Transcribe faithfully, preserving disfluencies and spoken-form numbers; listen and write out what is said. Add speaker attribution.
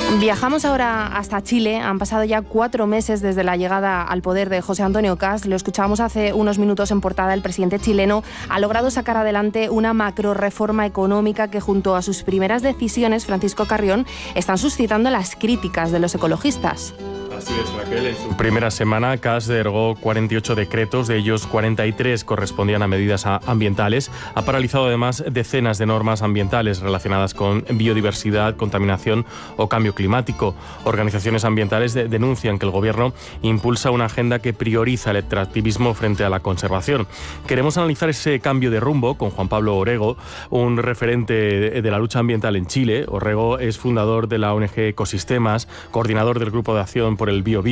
Speaker 1: Viajamos ahora hasta Chile. Han pasado ya cuatro meses desde la llegada al poder de José Antonio Kast. Lo escuchábamos hace unos minutos en portada. El presidente chileno ha logrado sacar adelante una macroreforma económica que, junto a sus primeras decisiones, Francisco Carrión, están suscitando las críticas de los ecologistas.
Speaker 2: Así es, Raquel. En su primera semana, Kast derogó cuarenta y ocho decretos, de ellos cuarenta y tres correspondían a medidas ambientales. Ha paralizado además decenas de normas ambientales relacionadas con biodiversidad, contaminación o cambio climático. Organizaciones ambientales de- denuncian que el gobierno impulsa una agenda que prioriza el extractivismo frente a la conservación. Queremos analizar ese cambio de rumbo con Juan Pablo Orrego, un referente de, de la lucha ambiental en Chile. Orrego es fundador de la O N G Ecosistemas, coordinador del Grupo de Acción por el Biobío